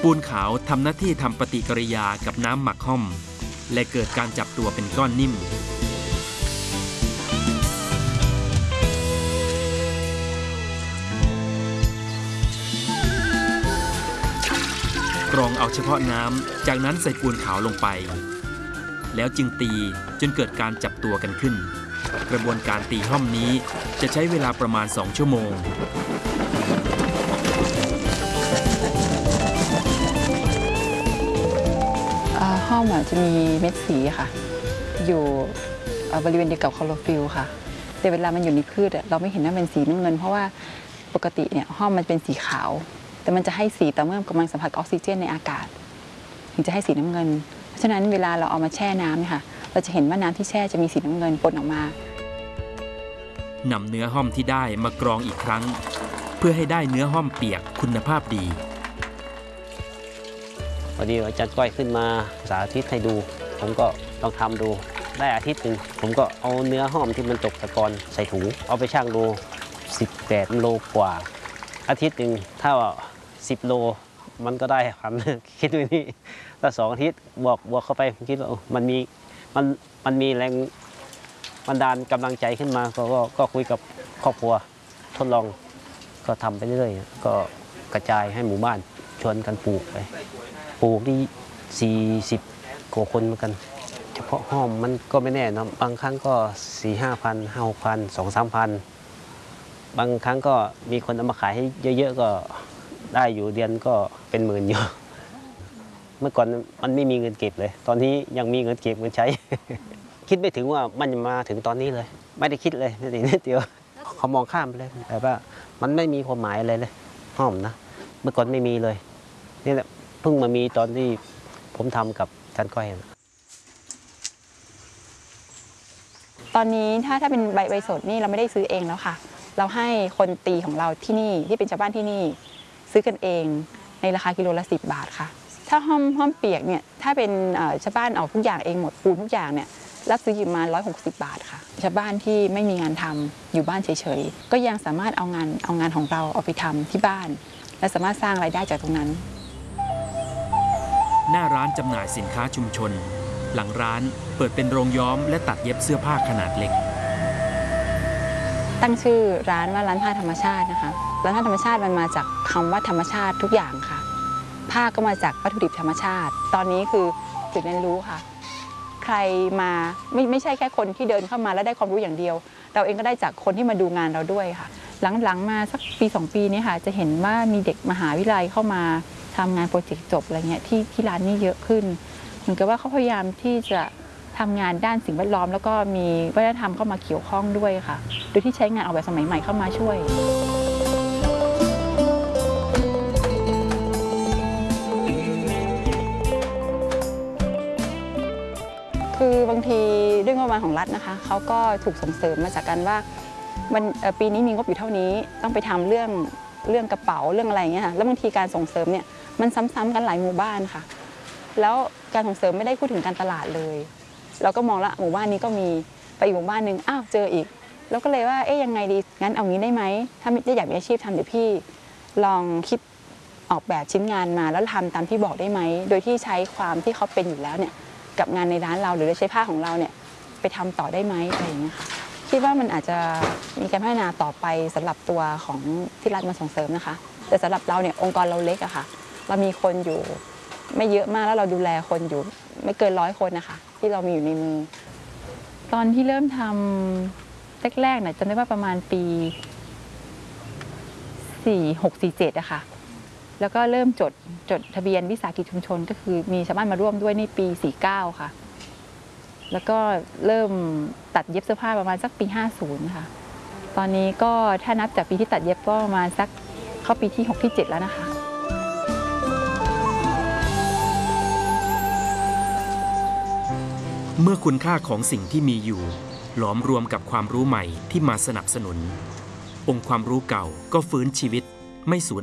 ปูนขาวทำหน้าที่ทำปฏิกิริยากับน้ำหมักห้อมและเกิดการจับตัวเป็นก้อนนิ่มกรองเอาเฉพาะน้ำจากนั้นใส่ปูนขาวลงไปแล้วจึงตีจนเกิดการจับตัวกันขึ้นกระบวนการตีห้อมนี้จะใช้เวลาประมาณ2 ชั่วโมงห้อมจะมีเม็ดสีค่ะอยู่บริเวณเดียวกับคลอโรฟิลล์ค่ะแต่เวลามันอยู่ในพืชเราไม่เห็นว่าเป็นสีน้ำเงินเพราะว่าปกติเนี่ยห้อมมันเป็นสีขาวแต่มันจะให้สีต่อเมื่อกำลังสัมผัสออกซิเจนในอากาศถึงจะให้สีน้ำเงินเพราะฉะนั้นเวลาเราเอามาแช่น้ำเนี่ยค่ะเราจะเห็นว่าน้ำที่แช่จะมีสีน้ำเงินปนออกมานำเนื้อห้อมที่ได้มากรองอีกครั้งเพื่อให้ได้เนื้อห้อมเปียกคุณภาพดีพอดีอาจารย์ก้อยขึ้นมาสาธิตให้ดูผมก็ลองทำดูได้อาทิตย์หนึ่งผมก็เอาเนื้อห้อมที่มันตกตะกอนใส่ถุงเอาไปชั่งดู18 โลกว่าอาทิตย์หนึ่งถ้า10 โลมันก็ได้1,000คิดดูนี่ถ้า2 อาทิตย์บวกเข้าไปผมคิดว่ามันมีแรงบันดาลกำลังใจขึ้นมาก็คุยกับครอบครัวทดลองก็ทำไปเรื่อยๆก็กระจายให้หมู่บ้านชวนกันปลูกไปปลูกที่40 กว่าคนเหมือนกันเฉพาะห้อมมันก็ไม่แน่นะบางครั้งก็4-5 พัน5-6 พัน2-3 พันบางครั้งก็มีคนเอามาขายให้เยอะๆก็ได้อยู่เดือนก็เป็นหมื่นอยู่เมื่อก่อนมันไม่มีเงินเก็บเลยตอนนี้ยังมีเงินเก็บเงินใช้ คิดไม่ถึงว่ามันจะมาถึงตอนนี้เลยไม่ได้คิดเลยนิดเดียวเขามองข้ามไปเลยแต่ว่ามันไม่มีความหมายอะไรเลยห้อมนะเมื่อก่อนไม่มีเลยนี่แหละเพิ่งมามีตอนที่ผมทำกับอาจารย์ก้อยตอนนี้ถ้าเป็นใบสดนี่เราไม่ได้ซื้อเองแล้วค่ะเราให้คนตีของเราที่นี่ที่เป็นชาวบ้านที่นี่ซื้อกันเองในราคากิโลละ10 บาทค่ะถ้าห้อมเปียกเนี่ยถ้าเป็นชาวบ้านออกทุกอย่างเองหมดปูนทุกอย่างเนี่ยรับซื้ออยู่มา160 บาทค่ะชาวบ้านที่ไม่มีงานทำอยู่บ้านเฉยๆก็ยังสามารถเอางานของเราเอาไปทำที่บ้านและสามารถสร้างรายได้จากตรงนั้นหน้าร้านจำหน่ายสินค้าชุมชนหลังร้านเปิดเป็นโรงย้อมและตัดเย็บเสื้อผ้าขนาดเล็กตั้งชื่อร้านว่าร้านผ้าธรรมชาตินะคะร้านผ้าธรรมชาติมันมาจากคำว่าธรรมชาติทุกอย่างค่ะผ้าก็มาจากวัตถุดิบธรรมชาติตอนนี้คือจุดเรียนรู้ค่ะใครมาไม่ใช่แค่คนที่เดินเข้ามาแล้วได้ความรู้อย่างเดียวเราเองก็ได้จากคนที่มาดูงานเราด้วยค่ะหลังมาสักปี2 ปีนี้ค่ะจะเห็นว่ามีเด็กมหาวิทยาลัยเข้ามาทำงานโปรเจกต์จบอะไรเงี้ยที่ร้านนี้เยอะขึ้นเหมือนกับว่าเขาพยายามที่จะทำงานด้านสิ่งแวดล้อมแล้วก็มีวัฒนธรรมเข้ามาเกี่ยวข้องด้วยค่ะโดยที่ใช้งานออกแบบสมัยใหม่เข้ามาช่วยคือบางทีด้วยงบประมาณของรัฐนะคะเขาก็ถูกส่งเสริมมาจากการว่าปีนี้มีงบอยู่เท่านี้ต้องไปทำเรื่องกระเป๋าเรื่องอะไรเงี้ยค่ะแล้วบางทีการส่งเสริมเนี่ยมันซ้ำๆกันหลายหมู่บ้านค่ะแล้วการส่งเสริมไม่ได้พูดถึงการตลาดเลยเราก็มองละหมู่บ้านนี้ก็มีไปอีกหมู่บ้านหนึ่งอ้าวเจออีกแล้วก็เลยว่ายังไงดีงั้นเอางี้ได้ไหมถ้าไม่อยากมีอาชีพทำเดี๋ยวพี่ลองคิดออกแบบชิ้นงานมาแล้วทำตามที่บอกได้ไหมโดยที่ใช้ความที่เขาเป็นอยู่แล้วเนี่ยกับงานในร้านเราหรือใช้ผ้าของเราเนี่ยไปทำต่อได้ไหมอะไรอย่างเงี้ยค่ะคิดว่ามันอาจจะมีการพัฒนาต่อไปสำหรับตัวของที่รัฐมาส่งเสริมนะคะแต่สำหรับเราเนี่ยองค์กรเราเล็กอะค่ะเรามีคนอยู่ไม่เยอะมากแล้วเราดูแลคนอยู่ไม่เกิน100 คนนะคะที่เรามีอยู่ในมือตอนที่เริ่มทำแรกๆเนี่ยจำได้ว่าประมาณปี46-47อะค่ะแล้วก็เริ่มจดทะเบียนวิสาหกิจชุมชนก็คือมีชาวบ้านมาร่วมด้วยในปี49ค่ะแล้วก็เริ่มตัดเย็บเสื้อผ้าประมาณสักปี50ค่ะตอนนี้ก็ถ้านับจากปีที่ตัดเย็บก็ประมาณสักเข้าปีที่6 ที่ 7แล้วนะคะเมื่อคุณค่าของสิ่งที่มีอยู่หลอมรวมกับความรู้ใหม่ที่มาสนับสนุนองค์ความรู้เก่าก็ฟื้นชีวิตไม่สูญ